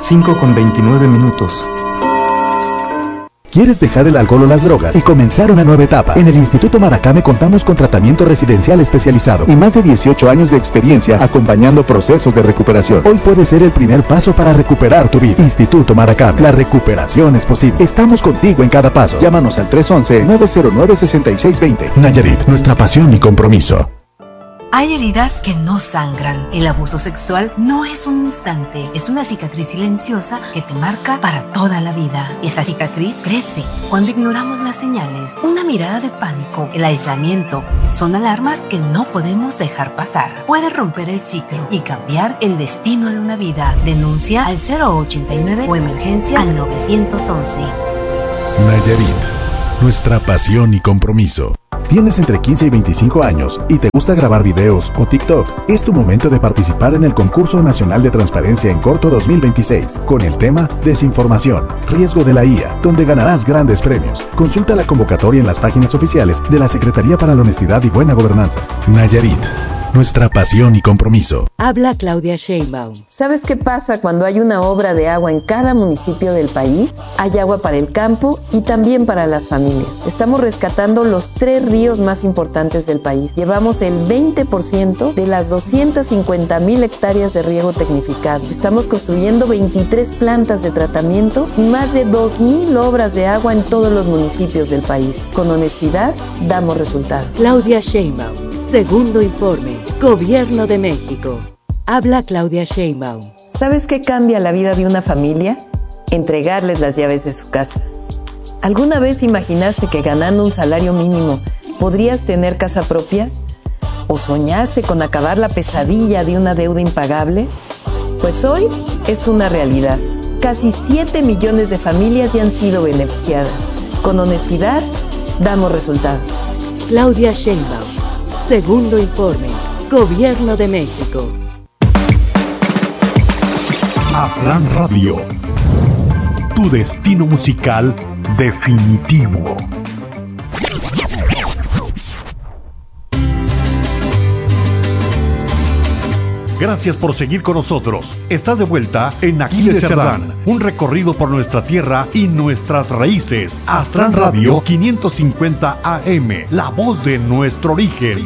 5:29. ¿Quieres dejar el alcohol o las drogas y comenzar una nueva etapa? En el Instituto Maracame contamos con tratamiento residencial especializado y más de 18 años de experiencia acompañando procesos de recuperación. Hoy puede ser el primer paso para recuperar tu vida. Instituto Maracame, la recuperación es posible. Estamos contigo en cada paso. Llámanos al 311-909-6620. Nayarit, nuestra pasión y compromiso. Hay heridas que no sangran. El abuso sexual no es un instante, es una cicatriz silenciosa que te marca para toda la vida. Esa cicatriz crece cuando ignoramos las señales. Una mirada de pánico, el aislamiento, son alarmas que no podemos dejar pasar. Puede romper el ciclo y cambiar el destino de una vida. Denuncia al 089 o emergencia al 911. Nayarit, nuestra pasión y compromiso. ¿Tienes entre 15 y 25 años y te gusta grabar videos o TikTok? Es tu momento de participar en el Concurso Nacional de Transparencia en Corto 2026 con el tema Desinformación, riesgo de la IA, donde ganarás grandes premios. Consulta la convocatoria en las páginas oficiales de la Secretaría para la Honestidad y Buena Gobernanza. Nayarit, nuestra pasión y compromiso. Habla Claudia Sheinbaum. ¿Sabes qué pasa cuando hay una obra de agua en cada municipio del país? Hay agua para el campo y también para las familias. Estamos rescatando los 3 ríos más importantes del país. Llevamos el 20% de las 250,000 hectáreas de riego tecnificado. Estamos construyendo 23 plantas de tratamiento y más de 2,000 obras de agua en todos los municipios del país. Con honestidad, damos resultados. Claudia Sheinbaum. Segundo informe. Gobierno de México. Habla Claudia Sheinbaum. ¿Sabes qué cambia la vida de una familia? Entregarles las llaves de su casa. ¿Alguna vez imaginaste que ganando un salario mínimo podrías tener casa propia? ¿O soñaste con acabar la pesadilla de una deuda impagable? Pues hoy es una realidad. Casi 7 millones de familias ya han sido beneficiadas. Con honestidad, damos resultados. Claudia Sheinbaum. Segundo informe. Gobierno de México. Aslan Radio. Tu destino musical definitivo. Gracias por seguir con nosotros. Estás de vuelta en Aquiles Cerdán, un recorrido por nuestra tierra y nuestras raíces. Astran Radio 550 AM, la voz de nuestro origen.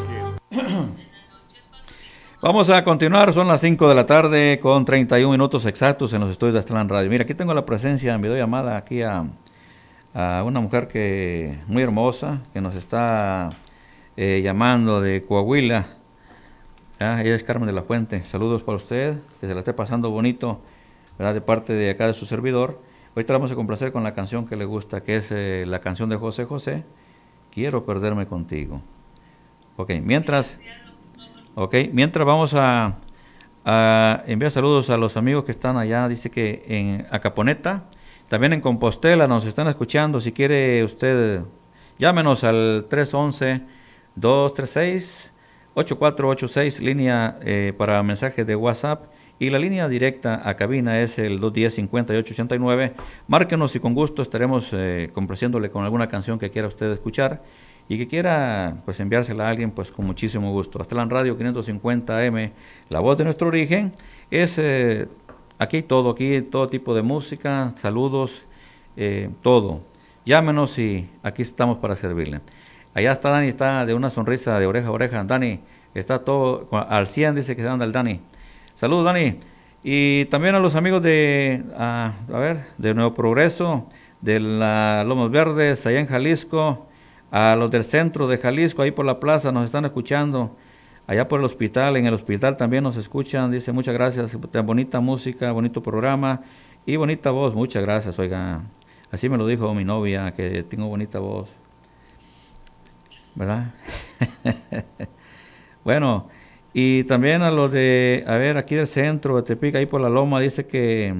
Vamos a continuar, son las 5 de la tarde con 31 minutos exactos en los estudios de Astran Radio. Mira, aquí tengo la presencia en videollamada aquí a una mujer que muy hermosa, que nos está llamando de Coahuila. Ella es Carmen de la Fuente. Saludos para usted, que se la esté pasando bonito, ¿verdad? De parte de acá de su servidor. Hoy te vamos a complacer con la canción que le gusta, que es la canción de José José, Quiero perderme contigo. Mientras vamos a enviar saludos a los amigos que están allá, dice que en Acaponeta, también en Compostela nos están escuchando. Si quiere usted, llámenos al 311-236-8486, línea para mensajes de WhatsApp, y la línea directa a cabina es el 210-5889. Márquenos y con gusto estaremos complaciéndole con alguna canción que quiera usted escuchar y que quiera pues enviársela a alguien, pues con muchísimo gusto. Astran Radio 550 AM, la voz de nuestro origen. Es aquí todo tipo de música, saludos, todo. Llámenos y aquí estamos para servirle. Allá está Dani, está de una sonrisa de oreja a oreja. Dani, está todo al 100, dice que se anda el Dani. Saludos, Dani. Y también a los amigos de Nuevo Progreso, de la Lomos Verdes, allá en Jalisco, a los del centro de Jalisco, ahí por la plaza, nos están escuchando. Allá por el hospital, en el hospital también nos escuchan. Dice, muchas gracias, bonita música, bonito programa y bonita voz. Muchas gracias, oiga. Así me lo dijo mi novia, que tengo bonita voz, ¿verdad? Bueno, y también a los de, aquí del centro de Tepic, ahí por la Loma, dice que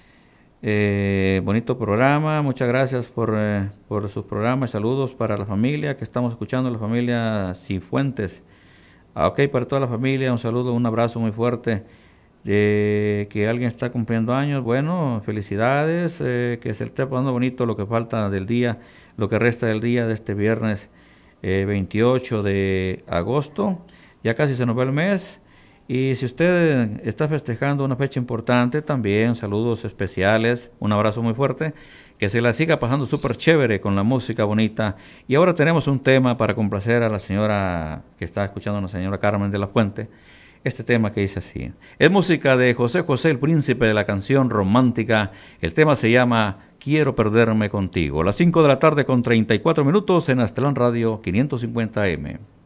bonito programa, muchas gracias por sus programas. Saludos para la familia que estamos escuchando, la familia Cifuentes. Para toda la familia, un saludo, un abrazo muy fuerte. Que alguien está cumpliendo años, bueno, felicidades, que se esté pasando bonito lo que falta del día, lo que resta del día de este viernes 28 de agosto. Ya casi se nos va el mes Y si usted está festejando una fecha importante, también saludos especiales, un abrazo muy fuerte, que se la siga pasando súper chévere con la música bonita. Y ahora tenemos un tema para complacer a la señora que está escuchando, la señora Carmen de la Fuente. Este tema que dice así. Es música de José José, el príncipe de la canción romántica. El tema se llama Quiero perderme contigo. Las 5 de la tarde con 34 minutos en Aztlán Radio 550 AM.